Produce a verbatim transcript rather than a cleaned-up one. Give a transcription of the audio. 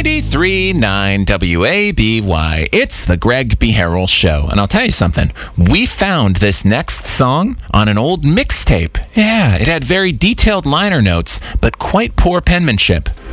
ninety-three point nine W A B Y. It's the Greg B. Harrell Show. And I'll tell you something. We found this next song on an old mixtape. Yeah, it had very detailed liner notes, but quite poor penmanship.